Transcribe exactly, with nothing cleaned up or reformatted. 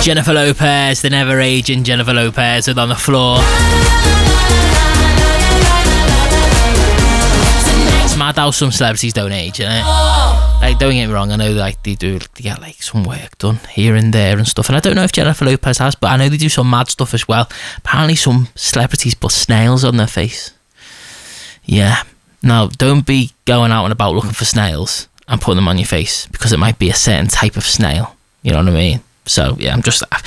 Jennifer Lopez, the never aging Jennifer Lopez, with On the Floor. It's mad how some celebrities don't age, isn't it? Like, don't get me wrong, I know like they do, they get like some work done here and there and stuff, and I don't know if Jennifer Lopez has, but I know they do some mad stuff as well. Apparently some celebrities put snails on their face. Yeah. Now, don't be going out and about looking for snails and putting them on your face, because it might be a certain type of snail. You know what I mean? So, yeah, I'm just...